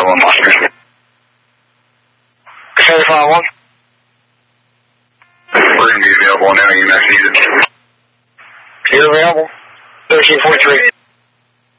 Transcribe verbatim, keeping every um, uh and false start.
one Oscar. seven five one. We're going to be available now. You must need it. You're available. thirteen forty-three.